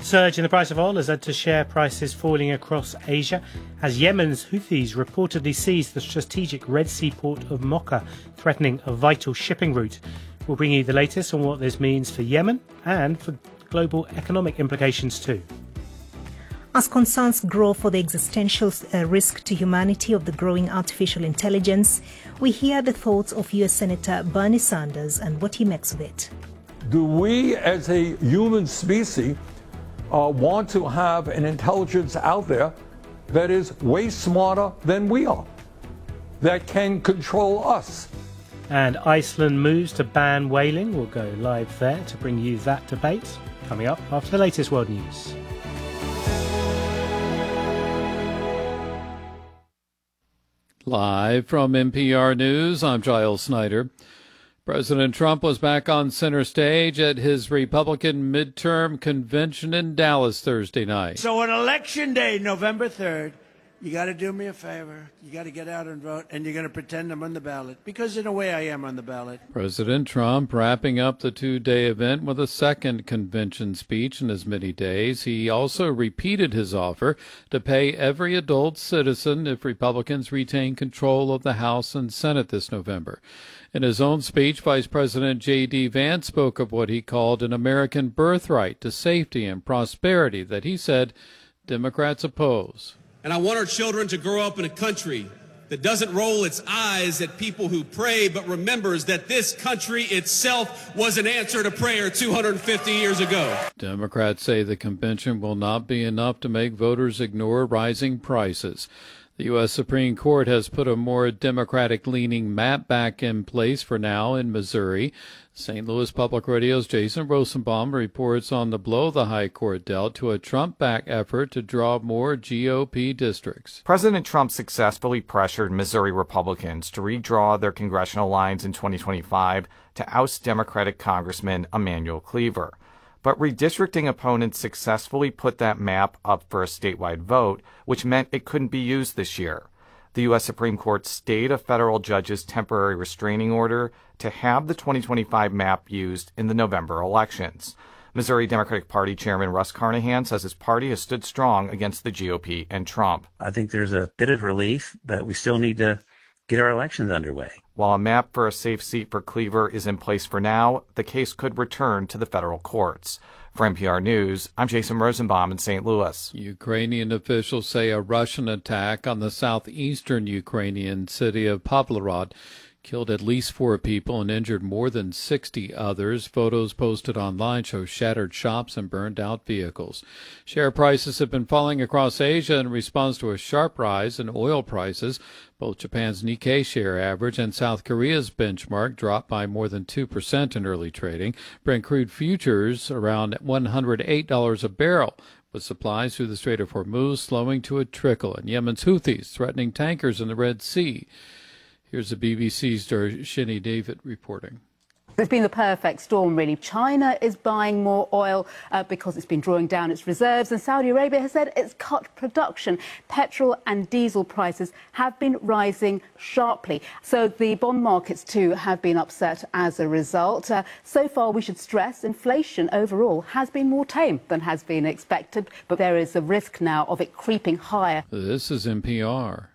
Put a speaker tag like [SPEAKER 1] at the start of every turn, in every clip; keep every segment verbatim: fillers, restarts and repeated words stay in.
[SPEAKER 1] Surge in the price of oil has led to share prices falling across Asia as Yemen's Houthis reportedly seized the strategic Red Sea port of Mocha, threatening a vital shipping route. We'll bring you the latest on what this means for Yemen and for global economic implications too.
[SPEAKER 2] As concerns grow for the existential uh, risk to humanity of the growing artificial intelligence, we hear the thoughts of U S Senator Bernie Sanders and what he makes of it.
[SPEAKER 3] Do we as a human species uh, want to have an intelligence out there that is way smarter than we are, that can control us?
[SPEAKER 1] And Iceland moves to ban whaling. We'll go live there to bring you that debate coming up after the latest world news.
[SPEAKER 4] Live from N P R News, I'm Giles Snyder. President Trump was back on center stage at his Republican midterm convention in Dallas Thursday night.
[SPEAKER 5] So on Election Day, November third, you got to do me a favor. You got to get out and vote, and you're going to pretend I'm on the ballot, because in a way I am on the ballot.
[SPEAKER 4] President Trump wrapping up the two-day event with a second convention speech in as many days. He also repeated his offer to pay every adult citizen if Republicans retain control of the House and Senate this November. In his own speech, Vice President J D. Vance spoke of what he called an American birthright to safety and prosperity that he said Democrats oppose.
[SPEAKER 6] And I want our children to grow up in a country that doesn't roll its eyes at people who pray, but remembers that this country itself was an answer to prayer two hundred fifty years ago.
[SPEAKER 4] Democrats say the convention will not be enough to make voters ignore rising prices. The U S. Supreme Court has put a more Democratic-leaning map back in place for now in Missouri. Saint Louis Public Radio's Jason Rosenbaum reports on the blow the High Court dealt to a Trump-backed effort to draw more G O P districts.
[SPEAKER 7] President Trump successfully pressured Missouri Republicans to redraw their congressional lines in twenty twenty-five to oust Democratic Congressman Emanuel Cleaver. But redistricting opponents successfully put that map up for a statewide vote, which meant it couldn't be used this year. The U S. Supreme Court stayed a federal judge's temporary restraining order to have the twenty twenty-five map used in the November elections. Missouri Democratic Party Chairman Russ Carnahan says his party has stood strong against the G O P and Trump.
[SPEAKER 8] I think there's a bit of relief, but we still need to get our elections underway.
[SPEAKER 7] While a map for a safe seat for Cleaver is in place for now, the case could return to the federal courts. For N P R News, I'm Jason Rosenbaum in Saint Louis.
[SPEAKER 4] Ukrainian officials say a Russian attack on the southeastern Ukrainian city of Pavlorod killed at least four people and injured more than sixty others. Photos posted online show shattered shops and burned out vehicles. Share prices have been falling across Asia in response to a sharp rise in oil prices. Both Japan's Nikkei share average and South Korea's benchmark dropped by more than two percent in early trading. Brent crude futures around one hundred eight dollars a barrel, with supplies through the Strait of Hormuz slowing to a trickle, and Yemen's Houthis threatening tankers in the Red Sea. Here's the B B C's Darshini David reporting.
[SPEAKER 9] It's been the perfect storm, really. China is buying more oil uh, because it's been drawing down its reserves, and Saudi Arabia has said it's cut production. Petrol and diesel prices have been rising sharply. So the bond markets, too, have been upset as a result. Uh, so far, we should stress inflation overall has been more tame than has been expected, but there is a risk now of it creeping higher.
[SPEAKER 4] This is N P R.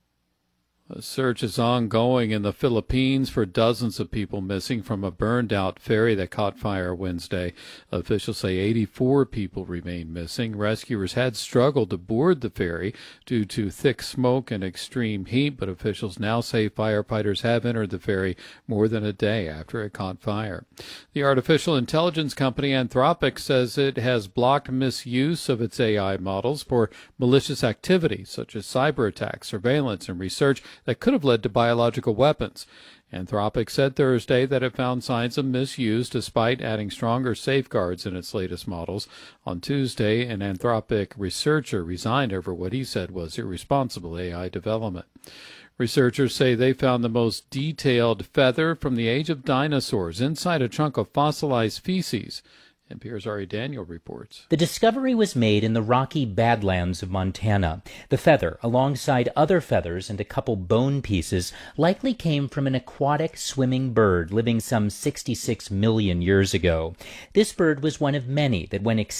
[SPEAKER 4] A search is ongoing in the Philippines for dozens of people missing from a burned-out ferry that caught fire Wednesday. Officials say eighty-four people remain missing. Rescuers had struggled to board the ferry due to thick smoke and extreme heat, but officials now say firefighters have entered the ferry more than a day after it caught fire. The artificial intelligence company Anthropic says it has blocked misuse of its A I models for malicious activity, such as cyber attacks, surveillance, and research that could have led to biological weapons. Anthropic said Thursday that it found signs of misuse despite adding stronger safeguards in its latest models. On Tuesday, an Anthropic researcher resigned over what he said was irresponsible A I development. Researchers say they found the most detailed feather from the age of dinosaurs inside a chunk of fossilized feces. N P R's Ari Daniel reports.
[SPEAKER 10] The discovery was made in the rocky Badlands of Montana. The feather, alongside other feathers and a couple bone pieces, likely came from an aquatic swimming bird living some sixty-six million years ago. This bird was one of many that went extinct